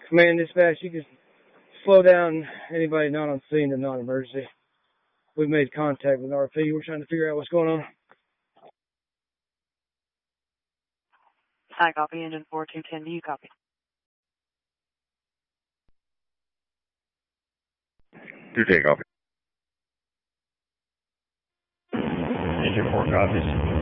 Command dispatch, you can slow down anybody not on scene and non-emergency. We've made contact with RP. We're trying to figure out what's going on. I copy. Engine 4210, do you copy? Do take copy. Engine 4 copies.